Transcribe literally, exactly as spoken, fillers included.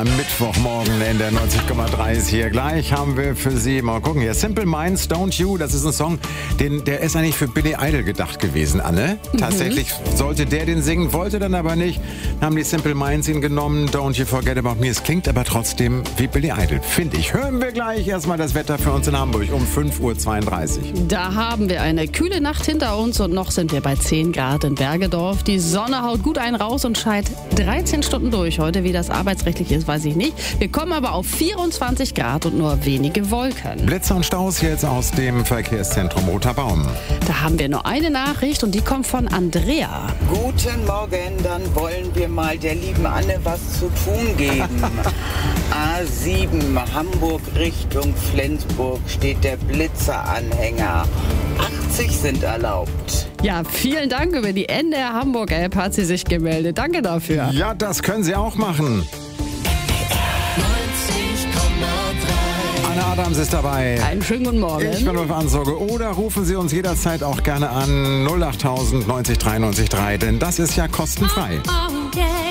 Am Mittwochmorgen in der neunzig Komma drei ist hier. Gleich haben wir für Sie, mal gucken hier, Simple Minds, Don't You. Das ist ein Song, den, der ist eigentlich für Billy Idol gedacht gewesen, Anne. Mhm. Tatsächlich sollte der den singen, wollte dann aber nicht. Dann haben die Simple Minds ihn genommen, Don't You Forget About Me. Es klingt aber trotzdem wie Billy Idol, finde ich. Hören wir gleich erstmal das Wetter für uns in Hamburg um fünf Uhr zweiunddreißig. Da haben wir eine kühle Nacht hinter uns und noch sind wir bei zehn Grad in Bergedorf. Die Sonne haut gut einen raus und scheint dreizehn Stunden durch. Heute, wie das arbeitsrechtlich ist, weiß ich nicht. Wir kommen aber auf vierundzwanzig Grad und nur wenige Wolken. Blitze und Staus jetzt aus dem Verkehrszentrum Roter Baum. Da haben wir nur eine Nachricht und die kommt von Andrea. Guten Morgen, dann wollen wir mal der lieben Anne was zu tun geben. A sieben, Hamburg Richtung Flensburg steht der Blitzeranhänger. achtzig sind erlaubt. Ja, vielen Dank. Über die N D R Hamburg App hat sie sich gemeldet. Danke dafür. Ja, das können Sie auch machen. Anne Adams ist dabei. Einen schönen guten Morgen. Ich bin Ulf Ansorge. Oder rufen Sie uns jederzeit auch gerne an null acht tausend neunzig dreiundneunzig drei, denn das ist ja kostenfrei. Oh, oh, yeah.